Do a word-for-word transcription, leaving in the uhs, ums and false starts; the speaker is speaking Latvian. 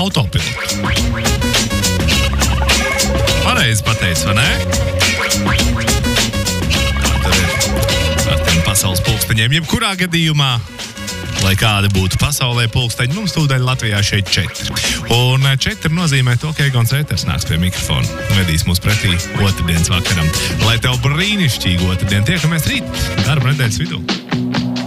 autopilotu. Pareizi pateicis, vai ne? Tad ir ar tiem pasaules pulksteņiem, jebkurā gadījumā, lai kādi būtu pasaulē pulksteņi, mums tūdaļ Latvijā šeit četri. Un četri nozīmē to, ka Egons Ēters nāks pie mikrofona. Vedīs mūs pretī otrdienas vakaram. Lai tev brīnišķīgi otrdien tiekamies rīt, darba nedēļas vidū.